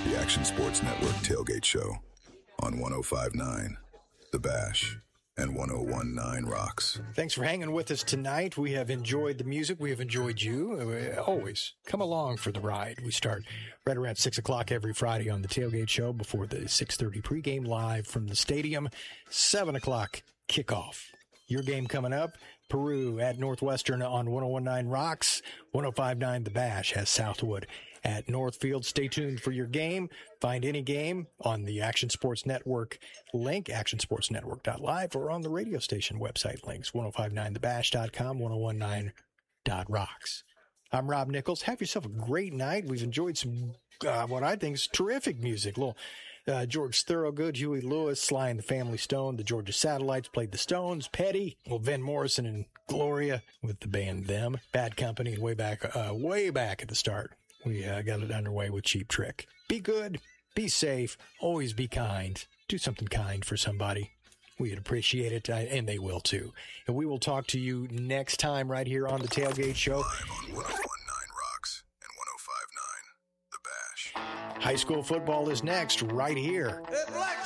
the Action Sports Network Tailgate Show on 105.9 The Bash and 101.9 Rocks. Thanks for hanging with us tonight. We have enjoyed the music. We have enjoyed you. Always come along for the ride. We start right around 6 o'clock every Friday on the Tailgate Show before the 6:30 pregame live from the stadium. 7 o'clock kickoff. Your game coming up, Peru at Northwestern on 101.9 Rocks. 105.9 The Bash has Southwood at Northfield. Stay tuned for your game. Find any game on the Action Sports Network link, actionsportsnetwork.live, or on the radio station website links, 1059thebash.com, 1019.rocks. I'm Rob Nichols. Have yourself a great night. We've enjoyed some, what I think is terrific music. Little George Thorogood, Huey Lewis, Sly and the Family Stone, the Georgia Satellites played the Stones, Petty, Van Morrison and Gloria with the band Them, Bad Company, and way back at the start. We got it underway with Cheap Trick. Be good, be safe, always be kind. Do something kind for somebody. We'd appreciate it, and they will too. And we will talk to you next time right here on the Tailgate Show. Live on 101.9 Rocks and 105.9 The Bash. High school football is next right here. Black